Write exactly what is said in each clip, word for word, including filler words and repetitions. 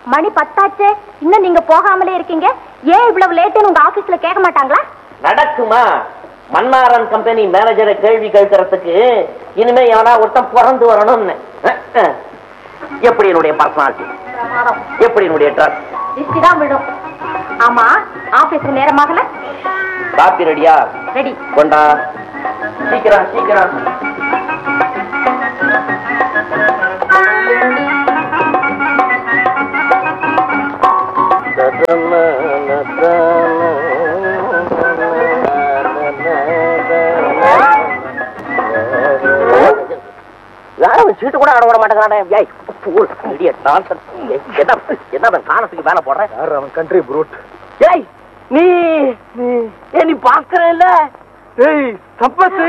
மணி பத்தாச்சு, இன்னும் நீங்க போகாமலே இருக்கீங்க. ஏன் இவ்வளவு லேட்டுன்னு உங்க ஆபீஸ்ல கேட்க மாட்டாங்களா? நடக்குமா? மன்னாரன் கம்பெனி மேனேஜரை கேள்வி கேட்கறதுக்கு இனிமே எவனா ஒருத்தன் பிறந்து வரணும்னு. எப்படி என்னுடைய பர்சனாலிட்டி, எப்படி என்னுடைய ட்ரெஸ் திருஷ்டி தான் விடும். ஆமா, ஆபீஸ்க்கு நேரமாகல. காப்பி ரெடியா? ரெடி. கொண்டா, சீக்கிரம் சீக்கிரம். சீட்டு கூட ஆட விட மாட்டேங்கிறானே. என்ன காலத்துக்கு வேலை போடுறேன்? அவன் கண்ட்ரி ப்ரூட். ஏய் நீ நீ பாக்குற இல்ல? ஏய் சம்பத்து,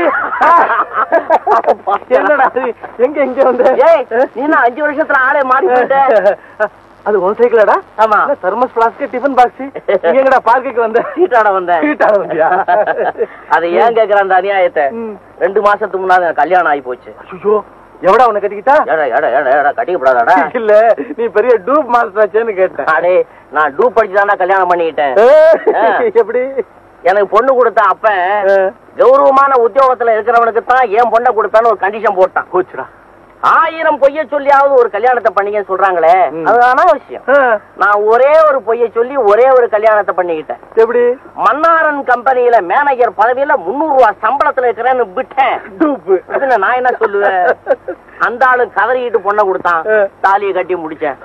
என்னடா எங்க எங்க வந்த? ஏய் நீ நான் அஞ்சு வருஷத்துல ஆளே மாறி போயிட்ட. அது உன் சைக்கிளடா? ஆமா. Thermus flask, tiffin box. நீ எங்கடா பார்க்குக்கு வந்த? சீட்டாட வந்தேன். சீட்டாட வந்தியா? அதை ஏன் கேக்குற அந்த அநியாயத்தை? ரெண்டு மாசத்துக்கு முன்னாடி கல்யாணம் ஆகி போச்சு. ஐயோ, எவடா உன்னை கட்டிக்கிட்டா? கட்டிக்கப்படாதாடா? இல்ல, நீ பெரிய டூப் மாஸ்டர் ஆச்சேன்னு கேட்டேன். அடே, நான் டூப் படிச்சுதான்டா கல்யாணம் பண்ணிக்கிட்டேன். எப்படி? எனக்கு பொண்ணு கொடுத்த அப்ப கௌரவமான உத்தியோகத்துல இருக்கிறவனுக்கு தான் ஏன் பொண்ணை கொடுத்தான்னு ஒரு கண்டிஷன் போட்டான். போச்சுடா. ஆயிரம் பொய்ய சொல்லியாவது ஒரு கல்யாணத்தை பண்ணிக்க சொல்றாங்களே, அது அனாவசியம். நான் ஒரே ஒரு பொய்ய சொல்லி ஒரே ஒரு கல்யாணத்தை பண்ணிக்கிட்டேன். எப்படி? மன்னாரன் கம்பெனியில மேனேஜர் பதவியில முன்னூறு ரூபாய் சம்பளத்துல இருக்கிறேன்னு விட்டேன். நான் என்ன சொல்லுவேன்? அந்த ஆளு கதறிக்கிட்டு பொண்ணை கொடுத்தான், தாலியை கட்டி முடிச்சேன்.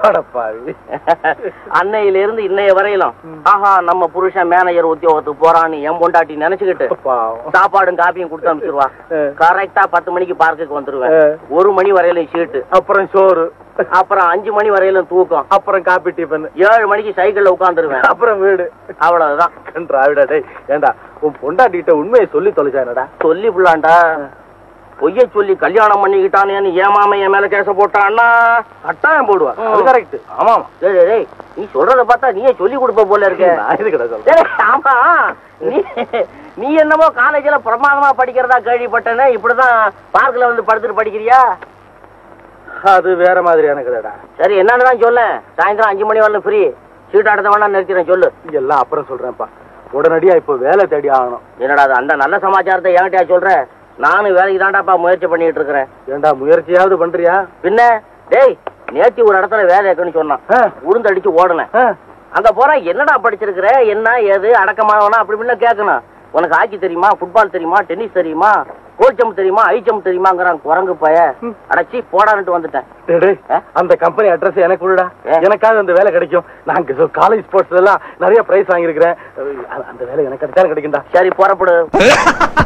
அன்னையில இருந்து இன்னைய வரையிலும் ஆஹா நம்ம புருஷன் மேனேஜர் உத்தியோகத்துக்கு போறான்னு என் பொண்டாட்டி நினைச்சுக்கிட்டு சாப்பாடும் காப்பியும் கொடுத்து அனுப்பிச்சிருவா. கரெக்டா பத்து மணிக்கு பார்க்குக்கு வந்துருவேன். ஒரு மணி வரையிலும் சீட்டு, அப்புறம் சோறு, அப்புறம் அஞ்சு மணி வரையிலும் தூக்கம், அப்புறம் காப்பி டிஃபன், ஏழு மணிக்கு சைக்கிள்ல உட்காந்துருவேன், அப்புறம் வீடு. அவ்வளவுதான். ஏண்டா உன் பொண்டாட்டிட்ட உண்மையை சொல்லி தொலைச்சானடா? சொல்லி புள்ளாண்டா பொய்ய சொல்லி கல்யாணம் பண்ணிக்கிட்டானேன்னு ஏமாம என் மேல கேச போட்டான்னா கட்டாயம் போடுவா. கரெக்ட். ஆமா, நீ சொல்றத பார்த்தா நீயே சொல்லி கொடுப்ப போல இருக்க. ஆமா, நீ நீ என்னமோ காலேஜ்ல பிரமாதமா படிக்கிறதா கேள்விப்பட்டேன்னு. இப்படிதான் பார்க்ல வந்து படுத்துட்டு படிக்கிறியா? அது வேற மாதிரியான கதைடா. சரி, என்னன்னு சொல்ல. சாயந்தரம் அஞ்சு மணி வரல ஃப்ரீ. சீட் அடுத்த வேணா நிறுத்திறேன், சொல்லு. எல்லாம் அப்புறம் சொல்றேன்ப்பா. உடனடியா இப்போ வேலை தேடி ஆகணும். என்னடா அந்த நல்ல சமாச்சாரத்தை என்கிட்டயா சொல்ற? நானும் வேலைக்கு தாண்டாப்பா முயற்சி பண்ணிட்டு இருக்கிறேன். ஏண்டா முயற்சியாவது பண்றியா? பின்ன டேய், நேத்தி ஒரு இடத்துல வேலை இருக்குன்னு சொன்னான், உளுந்து அடிச்சு ஓடுனேன். அங்க போற என்னடா படிச்சிருக்கிற, என்ன ஏது அடக்கமானவனா அப்படி இப்படின்னு கேட்கணும். உனக்கு ஹாக்கி தெரியுமா, ஃபுட்பால் தெரியுமா, டென்னிஸ் தெரியுமா, கோல்சம் தெரியுமா, ஐச்சம் தெரியுமாங்கிறான் குரங்கு பய. அடைச்சி போடான்ட்டு வந்துட்டேன். அந்த கம்பெனி அட்ரஸ் எனக்கு விடுடா, எனக்காவது அந்த வேலை கிடைக்கும். நாங்க காலேஜ் ஸ்போர்ட்ஸ் எல்லாம் நிறைய பிரைஸ் வாங்கியிருக்கிறேன். அந்த வேலை எனக்கு கிடைச்சாலும் கிடைக்கும்டா. சரி, புறப்படு.